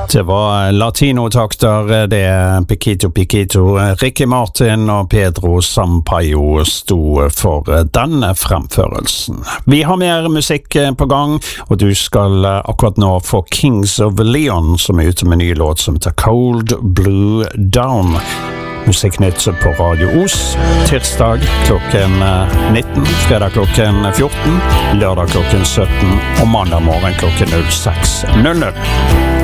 Det var latinotakter, det Piquito Piquito, Ricky Martin og Pedro Sampaio sto for denne fremførelsen. Vi har mer musikk på gang, og du skal akkurat nå få Kings of Leon, som ute med en ny låt som heter Cold Blue Down. Musikknytt på Radio Os, tirsdag klokken 19, fredag klokken 14, lørdag klokken 17 og mandag morgen klokken 06:00.